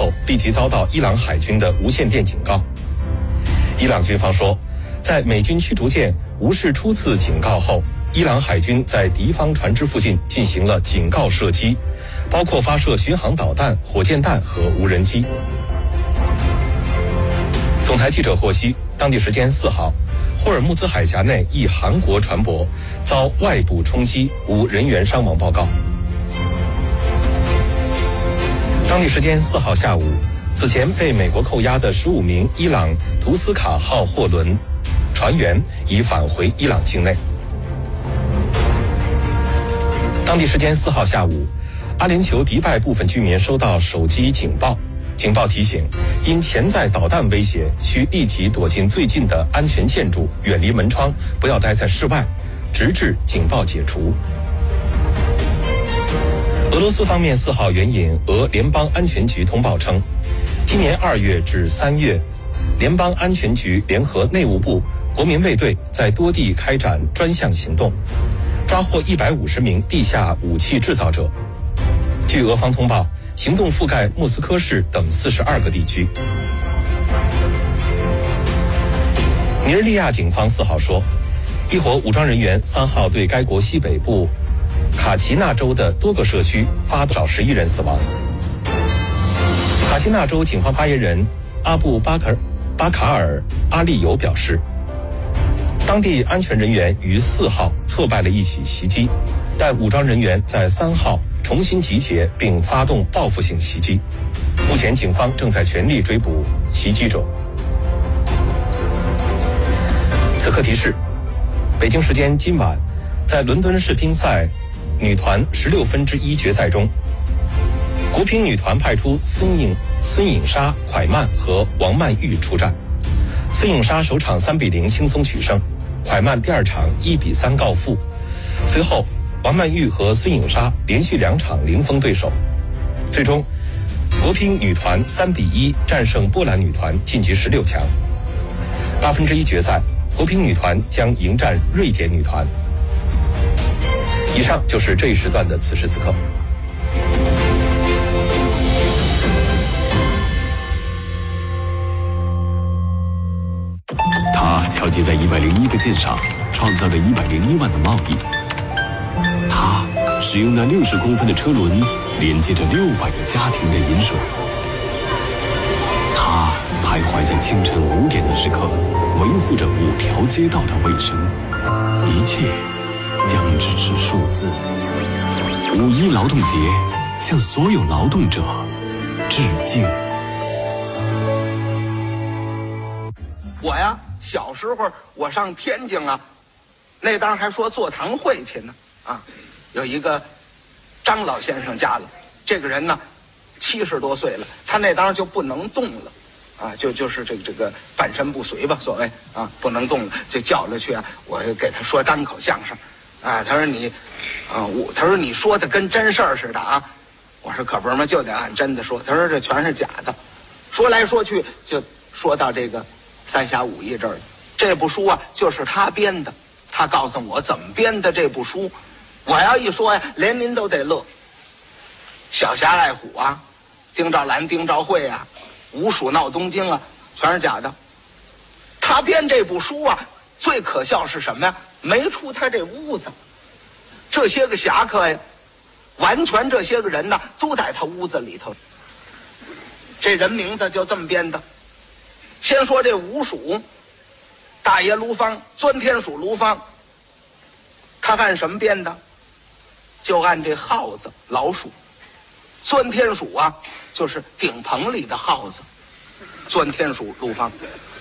后，立即遭到伊朗海军的无线电警告。伊朗军方说，在美军驱逐舰无视初次警告后，伊朗海军在敌方船只附近进行了警告射击，包括发射巡航导弹、火箭弹和无人机。总台记者获悉，当地时间4号，霍尔木兹海峡内一韩国船舶遭外部冲击，无人员伤亡报告。当地时间4号下午，此前被美国扣押的15名伊朗图斯卡号货轮船员已返回伊朗境内。当地时间4号下午，阿联酋迪拜部分居民收到手机警报，警报提醒，因潜在导弹威胁，需立即躲进最近的安全建筑，远离门窗，不要待在室外，直至警报解除。俄罗斯方面4号援引俄联邦安全局通报称，今年2月至3月，联邦安全局联合内务部、国民卫队在多地开展专项行动，抓获150名地下武器制造者。据俄方通报，行动覆盖莫斯科市等42个地区。尼日利亚警方4号说，一伙武装人员3号对该国西北部卡奇纳州的多个社区发动11人死亡。卡奇纳州警方发言人阿布巴卡尔阿利尤表示，当地安全人员于4号挫败了一起袭击，但武装人员在3号重新集结并发动报复性袭击。目前警方正在全力追捕袭击者。此刻提示，北京时间今晚，在伦敦世乒赛女团16分之一决赛中，国乒女团派出孙颖莎、蒯曼和王曼玉出战。孙颖莎首场3比0轻松取胜，蒯曼第2场1比3告负。随后，王曼玉和孙颖莎连续2场零封对手，最终国乒女团3比1战胜波兰女团晋级16强。8分之一决赛，国乒女团将迎战瑞典女团。以上就是这一时段的此时此刻。 他敲击在101个键上，创造了101万的贸易。他使用那60公分的车轮，连接着600个家庭的饮水。他徘徊在清晨5点的时刻，维护着5条街道的卫生。一切将只是数字。5·1劳动节向所有劳动者致敬。 我呀，小时候我上天津啊，那当还说座谈会去呢啊，有一个张老先生家了，这个人呢70多岁了，他那当就不能动了啊，就是这个半身不遂吧，所谓啊不能动了，就叫了去啊，我给他说单口相声啊，他说你啊，他说你说的跟真事儿似的啊，我说可不是嘛，就得按真的说，他说这全是假的，说来说去就说到这个三峡5义这儿，这部书啊就是他编的，他告诉我怎么编的这部书，我要一说呀，连您都得乐。小侠赖虎啊，丁兆兰、丁兆慧啊，吴蜀闹东京啊，全是假的。他编这部书啊，最可笑是什么呀？没出他这屋子，这些个侠客呀，完全这些个人呢，都在他屋子里头。这人名字就这么编的。先说这吴蜀，大爷卢芳，钻天鼠卢芳，他按什么编的？就按这耗子老鼠。钻天鼠啊，就是顶棚里的耗子，钻天鼠卢芳。